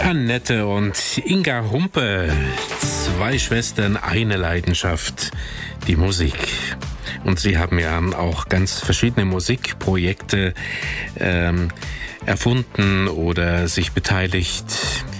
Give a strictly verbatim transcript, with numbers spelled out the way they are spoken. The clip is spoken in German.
Annette und Inga Humpe, zwei Schwestern, eine Leidenschaft, die Musik. Und sie haben ja auch ganz verschiedene Musikprojekte ähm, erfunden oder sich beteiligt.